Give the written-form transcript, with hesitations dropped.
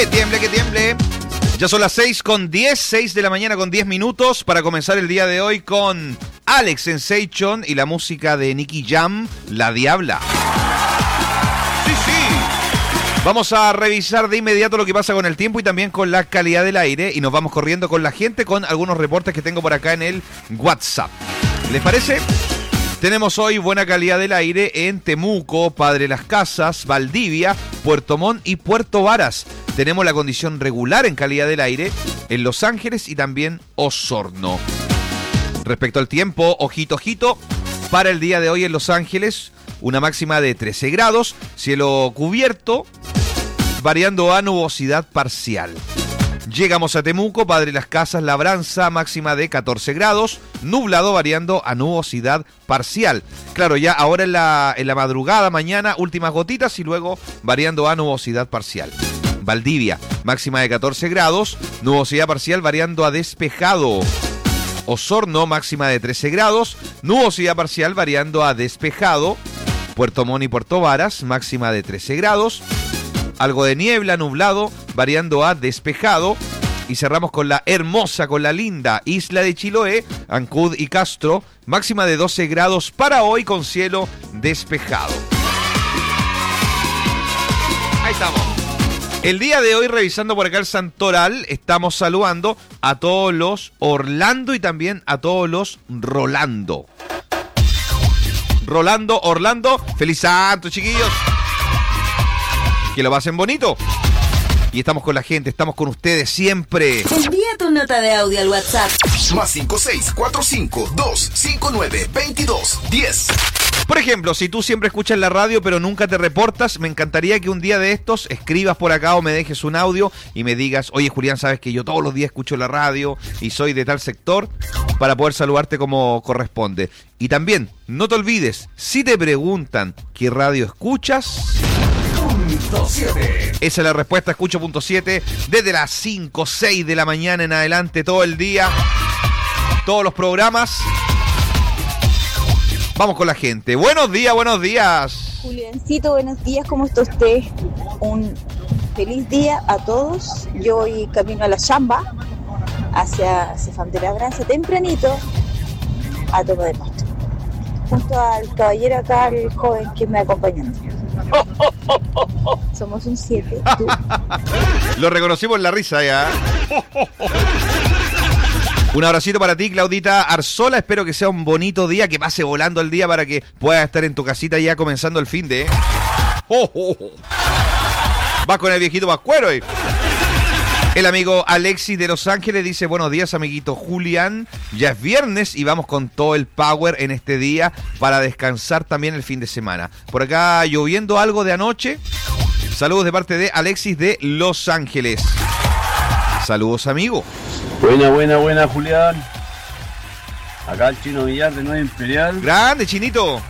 Que tiemble, que tiemble. Ya son las 6:10, 6 de la mañana con 10 minutos para comenzar el día de hoy con Alex Sensation y la música de Nicky Jam, La Diabla. Sí, sí. Vamos a revisar de inmediato lo que pasa con el tiempo y también con la calidad del aire y nos vamos corriendo con la gente con algunos reportes que tengo por acá en el WhatsApp. ¿Les parece? Tenemos hoy buena calidad del aire en Temuco, Padre Las Casas, Valdivia, Puerto Montt y Puerto Varas. Tenemos la condición regular en calidad del aire en Los Ángeles y también Osorno. Respecto al tiempo, ojito, ojito, para el día de hoy en Los Ángeles, una máxima de 13 grados, cielo cubierto, variando a nubosidad parcial. Llegamos a Temuco, Padre Las Casas, Labranza, máxima de 14 grados, nublado variando a nubosidad parcial. Claro, ya ahora en la madrugada, mañana, últimas gotitas y luego variando a nubosidad parcial. Valdivia, máxima de 14 grados, nubosidad parcial variando a despejado. Osorno, máxima de 13 grados, nubosidad parcial variando a despejado. Puerto Montt y Puerto Varas, máxima de 13 grados. Algo de niebla, nublado, variando a despejado. Y cerramos con la hermosa, con la linda isla de Chiloé, Ancud y Castro, máxima de 12 grados para hoy con cielo despejado. Ahí estamos. El día de hoy, revisando por acá el Santoral, estamos saludando a todos los Orlando y también a todos los Rolando. Rolando, Orlando, feliz santo, chiquillos. Que lo pasen bonito. Y estamos con la gente, estamos con ustedes siempre. Envía tu nota de audio al WhatsApp. Más 5645-259-2210. Por ejemplo, si tú siempre escuchas la radio pero nunca te reportas, me encantaría que un día de estos escribas por acá o me dejes un audio y me digas, oye Julián, sabes que yo todos los días escucho la radio y soy de tal sector, para poder saludarte como corresponde. Y también, no te olvides, si te preguntan qué radio escuchas... Esa es la respuesta, escucho punto 7 desde las 5, 6 de la mañana en adelante, todo el día, todos los programas. Vamos con la gente. Buenos días, buenos días. Juliancito, buenos días, ¿cómo está usted? Un feliz día a todos. Yo voy camino a la chamba, hacia Cefam de Labranza, tempranito, a toma de pasto. Junto al caballero acá, el joven que me acompaña. Somos un 7. Lo reconocimos en la risa ya. Un abracito para ti, Claudita Arzola. Espero que sea un bonito día, que pase volando el día para que puedas estar en tu casita ya comenzando el fin de... Vas con el viejito pascuero. El amigo Alexis de Los Ángeles dice, buenos días, amiguito Julián. Ya es viernes y vamos con todo el power en este día para descansar también el fin de semana. Por acá lloviendo algo de anoche. Saludos de parte de Alexis de Los Ángeles. Saludos, amigo. Buena, Julián. Acá el Chino Villar de Nueva Imperial. Grande, Chinito.